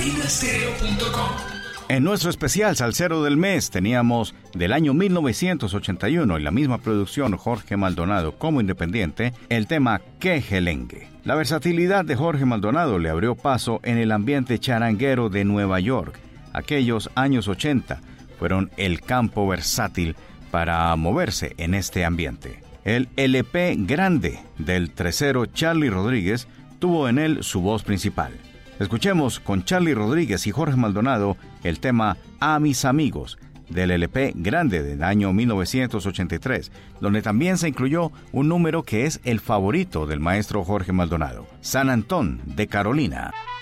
Latinastereo.com. En nuestro especial Salsero del Mes teníamos del año 1981 y la misma producción Jorge Maldonado como independiente el tema Que Gelengue. La versatilidad de Jorge Maldonado le abrió paso en el ambiente charanguero de Nueva York. Aquellos años 80 fueron el campo versátil para moverse en este ambiente. El LP Grande del tresero Charly Rodríguez tuvo en él su voz principal. Escuchemos con Charly Rodríguez y Jorge Maldonado el tema A Mis Amigos del LP Grande del año 1983, donde también se incluyó un número que es el favorito del maestro Jorge Maldonado, San Antón de Carolina.